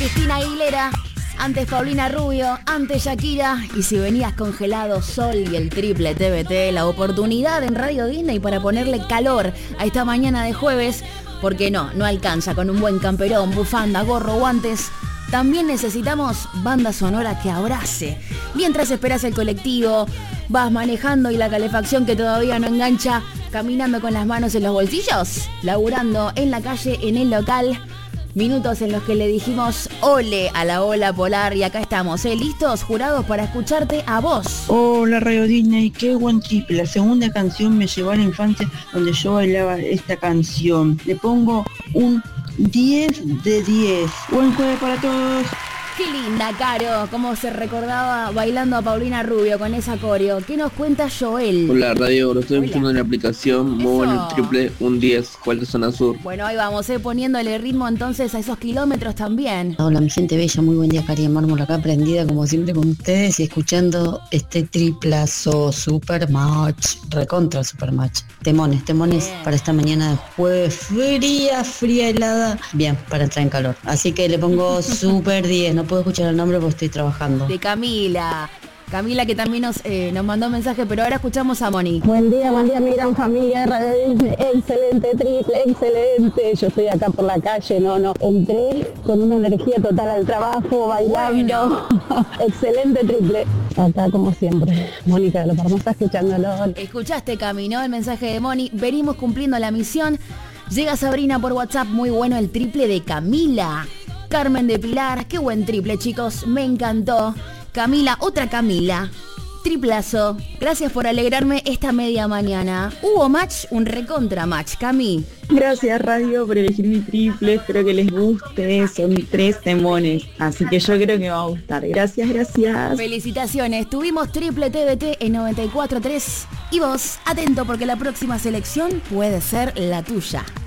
Cristina Aguilera, antes Paulina Rubio, antes Shakira. Y si venías congelado, Sol y el triple TBT, la oportunidad en Radio Disney para ponerle calor a esta mañana de jueves. Porque no alcanza con un buen camperón, bufanda, gorro, guantes. También necesitamos banda sonora que abrace. Mientras esperas el colectivo, vas manejando y la calefacción que todavía no engancha, caminando con las manos en los bolsillos, laburando en la calle, en el local. Minutos en los que le dijimos ole a la ola polar y acá estamos, listos, jurados para escucharte a vos. Hola Radio Disney, qué buen triple. La segunda canción me llevó a la infancia donde yo bailaba esta canción. Le pongo un 10 de 10. Buen jueves para todos. Qué linda, Caro, cómo se recordaba bailando a Paulina Rubio con esa coreo. ¿Qué nos cuenta Joel? Hola Radio, lo estoy escuchando en la aplicación. Muy bueno el triple, un 10, ¿cuál de zona sur? Bueno, ahí vamos, poniéndole ritmo entonces a esos kilómetros también. Hola mi gente bella, muy buen día, Cari Mármol acá prendida como siempre con ustedes y escuchando este triplazo super match, recontra super match. Temones bien. Para esta mañana de jueves, fría, helada, bien, para entrar en calor. Así que le pongo super 10, no puedo escuchar el nombre porque estoy trabajando. De Camila que también nos mandó un mensaje, pero ahora escuchamos a Moni. Buen día mi gran familia de Radio Disney. Excelente triple, excelente. Yo estoy acá por la calle, entré con una energía total al trabajo, bailando. Bueno. Excelente triple. Acá como siempre. Mónica de Los Hermosa escuchándolo. Escuchaste, Cami, ¿no? El mensaje de Moni. Venimos cumpliendo la misión. Llega Sabrina por WhatsApp, muy bueno el triple de Camila. Carmen de Pilar, qué buen triple, chicos, me encantó. Camila, otra Camila. Triplazo. Gracias por alegrarme esta media mañana. Hubo match, un recontra match, Cami. Gracias Radio por elegir mi triple, espero que les guste, son 3 temones, así que yo creo que va a gustar. Gracias. Felicitaciones, tuvimos triple TBT en 94.3 y vos, atento porque la próxima selección puede ser la tuya.